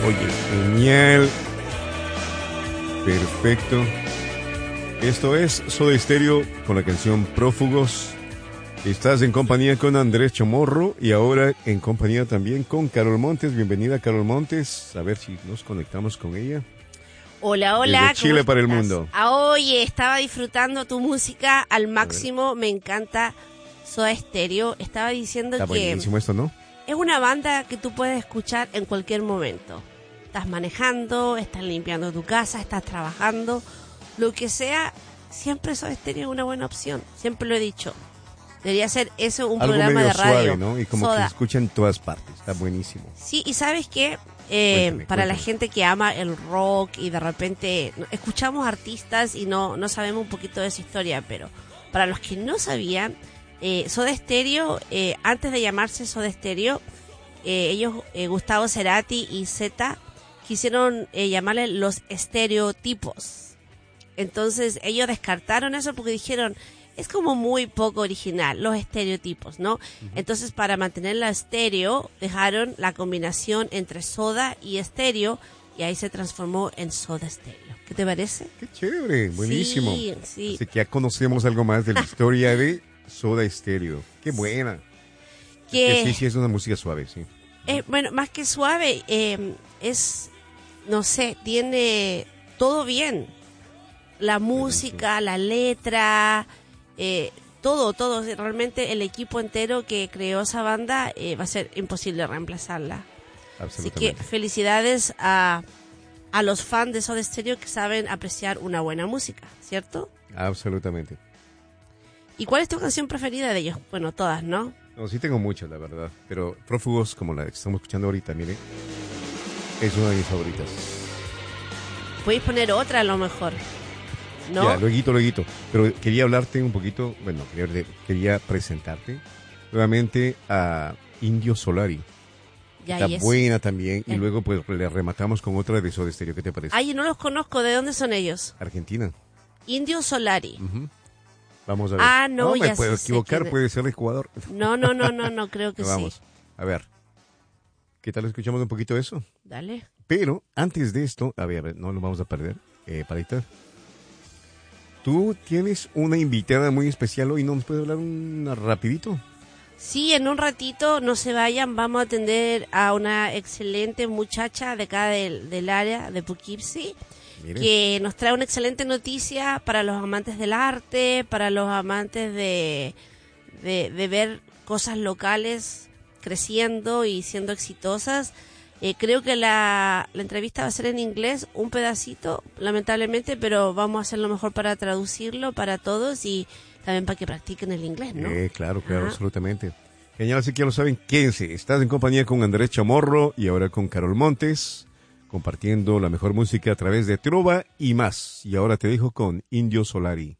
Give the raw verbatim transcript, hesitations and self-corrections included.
Oye, genial. Perfecto. Esto es Soda Stereo con la canción Prófugos. Estás en compañía con Andrés Chamorro y ahora en compañía también con Carol Montes. Bienvenida, Carol Montes. A ver si nos conectamos con ella. Hola, hola. Desde Chile para el mundo. Ah, oye, estaba disfrutando tu música al máximo. Me encanta Soda Stereo. Estaba diciendo Está que buenísimo esto, ¿no? es una banda que tú puedes escuchar en cualquier momento. Estás manejando, estás limpiando tu casa, estás trabajando, lo que sea. Siempre Soda Stereo es una buena opción. Siempre lo he dicho. Debería ser eso un Algo programa medio de radio. suave, ¿no? Y como Soda. que se escucha en todas partes. Está buenísimo. Sí, y ¿sabes qué? Eh, Cuéntame, para la cuéntame. gente que ama el rock y de repente no- escuchamos artistas y no, no sabemos un poquito de su historia, pero para los que no sabían, eh, Soda Stereo, eh, antes de llamarse Soda Stereo, eh, ellos, eh, Gustavo Cerati y Zeta, quisieron eh, llamarle los estereotipos. Entonces ellos descartaron eso porque dijeron, es como muy poco original, los estereotipos, ¿no? Uh-huh. Entonces, para mantener la estéreo, dejaron la combinación entre soda y estéreo, y ahí se transformó en Soda Stereo. ¿Qué te parece? Qué chévere, buenísimo. Sí, sí. Así que ya conocemos algo más de la historia de Soda Stereo. Qué buena. Que, es que sí, sí, es una música suave, sí. Eh, bueno, más que suave, eh, es, no sé, tiene todo bien. La música, la letra... Eh, todo, todo, realmente el equipo entero que creó esa banda eh, va a ser imposible reemplazarla. Así que felicidades a, a los fans de Soda Stereo que saben apreciar una buena música, ¿cierto? Absolutamente. ¿Y cuál es tu canción preferida de ellos? Bueno, todas, ¿no? No, sí tengo muchas, la verdad, pero Prófugos, como la que estamos escuchando ahorita, mire, es una de mis favoritas. Podéis poner otra a lo mejor. ¿No? Ya, lueguito, lueguito. Pero quería hablarte un poquito, bueno, quería, quería presentarte nuevamente a Indio Solari. Ya, Está y buena es... también. Y el... luego pues le rematamos con otra de Soda Stereo. ¿Qué te parece? Ay, no los conozco. ¿De dónde son ellos? Argentina. Indio Solari. Uh-huh. Vamos a ver. Ah, no, no ya me puedo equivocar, de... puede ser de Ecuador. No, no, no, no, no, creo que Vamos, sí. a ver. ¿Qué tal escuchamos un poquito de eso? Dale. Pero antes de esto, a ver, a ver no lo vamos a perder. Eh, Parita. Tú tienes una invitada muy especial hoy, ¿no nos puedes hablar un rapidito? Sí, en un ratito, no se vayan, vamos a atender a una excelente muchacha de acá del, del área de Poughkeepsie, Mire. que nos trae una excelente noticia para los amantes del arte, para los amantes de, de, de ver cosas locales creciendo y siendo exitosas. Eh, creo que la, la entrevista va a ser en inglés, un pedacito, lamentablemente, pero vamos a hacer lo mejor para traducirlo para todos y también para que practiquen el inglés, ¿no? Eh, claro, claro, Ajá. absolutamente. Genial, así que ya lo saben, quédense. Estás en compañía con Andrés Chamorro y ahora con Carol Montes, compartiendo la mejor música a través de Trova y más. Y ahora te dejo con Indio Solari.